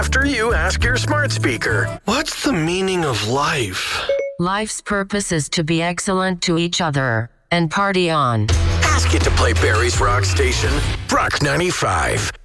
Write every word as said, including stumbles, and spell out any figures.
after you ask your smart speaker, what's the meaning of life? Life's purpose is to be excellent to each other and party on. Ask it to play Barry's Rock Station, Rock ninety-five.